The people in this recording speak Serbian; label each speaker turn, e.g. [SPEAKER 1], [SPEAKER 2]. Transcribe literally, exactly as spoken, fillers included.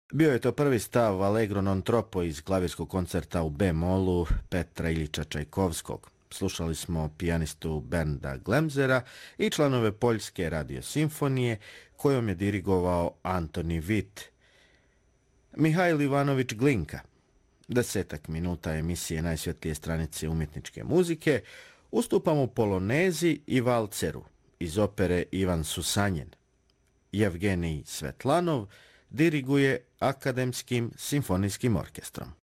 [SPEAKER 1] Bio je to prvi stav Allegro non troppo iz klavirskog koncerta u B-molu Petra Iljiča Čajkovskog. Slušali smo pijanistu Bernda Glemzera i članove Poljske radiosimfonije kojom je dirigovao Antoni Witt. Mihajl Ivanović Glinka. Desetak minuta emisije Najsvjetlije stranice umjetničke muzike ustupamo polonezi i valceru iz opere Ivan Susanjen. Jevgenij Svetlanov diriguje Akademskim simfonijskim orkestrom.